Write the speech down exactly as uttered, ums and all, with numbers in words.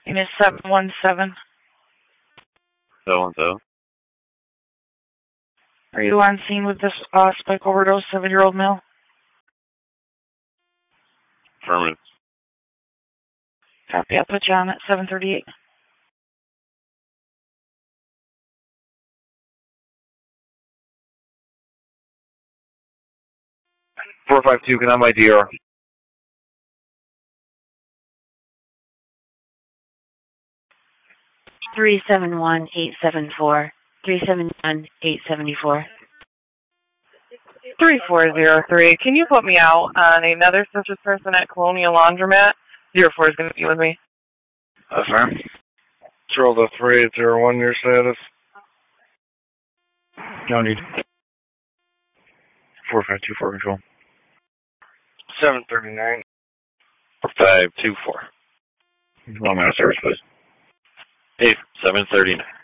Unit seven one seven. seven one seven. Are you on scene with this uh, spike overdose, seven-year-old male? Affirmative. Copy. I'll put you on at seven thirty-eight. four five two, can I have my D R? three seven one, eight seven four. three seven one, eight seven four. three four zero three. Can you put me out on another suspicious person at Colonial Laundromat? zero four is going to be with me. That's fine. Control the three eight zero one, your status. No need. four five two four, control. seven thirty-nine. five two four. Well, my service, please. Hey, seven thirty-nine.